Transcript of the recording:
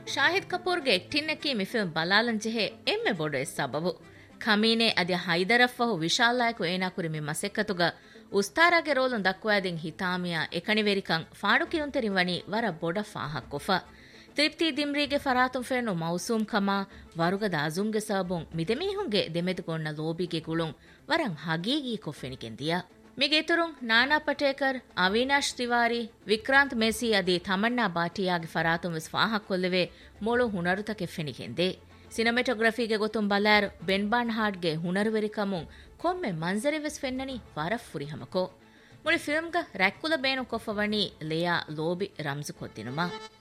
ಶಾಹಿದ್ ಕಪೂರ್ಗೆ ಎಕ್ಟಿನ್ನಕಿ ಮಿಫಿಲ್ಮ್ ಬಲಾಲನ್ ಜೆಹೆ ಎಮ್ಮೆ ಬೋಡೆ ಸಬಬು ಖಮೀನೆ ಅದಿ ಹೈದರಫ್ಫಹು ವಿಶಾಲಾಯಕು ಏನಾಕುರಿ ಮಿ ಮಸೆಕ್ಕತುಗ ಉಸ್ತಾರಾಗೆ ರೋಲುನ್ ದಕ್ವಾದಿನ್ ಹಿತಾಮಿಯಾ ಎಕಣಿವೆರಿಕಂ ಫಾಡುಕಿಯುಂತೆರಿಂ ವಣಿ ವರ ಬೊಡ ಫಾಹಕ್ಕೊಫ ತಿಪ್ತಿ ದಿಮ್ರಿಗೆ ಫರಾತುಂ ಫೆನ್ನು ಮೌಸೂಮ್ ಕಮಾ ವರುಗದ ಅಜುಂಗೆ ಸಬುಂ ಮಿದೆಮೀಹುಂಗೆ ದೆಮೆದುಗೊಂಡ ಲೋಬಿಗೆ ಗುಳುಂ ವರಂ ಹಗೀಗೀ ಕೊಫೆನಿಗೆಂದಿಯ ಮಿಗೆತುರುಂ ನಾನಾ ಪಟೇಕರ್ ಅವಿನಾಶ್ ತಿವಾರಿ ವಿಕ್ರಾಂತ್ ಮೆಸಿ ಅದಿ ತಮನ್ನಾ ಬಾಟಿಯಾಗೆ ಫರಾತುಂ ವೆಸ್ ಫಾಹಕ್ಕೊಲ್ಲೆವೆ ಮೊಳು ಹುಣರುತಕೆ ಫೆನಿಗೆಂದೆ ಸಿನೆಮೆಟೋಗ್ರಫಿಗೆ ಗೊತ್ತುಂ ಬಲಾರ್ ಬೆನ್ಬಾನ್ ಹಾಡ್ಗೆ ಹುಣರುವೆರಿಕಮುಂ ಕೊಮ್ಮೆ ಮಂಜರಿವೆಸ್ ಫೆನ್ನನಿ ವರಫ್ ಫುರಿಹಮಕೋ ಮುಳಿ ಫಿಲ್ಮ್ಗ ರ್ಯಾಕ್ಕುಲ ಬೇನು ಕೊಫವಣಿ ಲೇಯಾ ಲೋಬಿ ರಂಜು ಕೊದ್ದಿನುಮಾ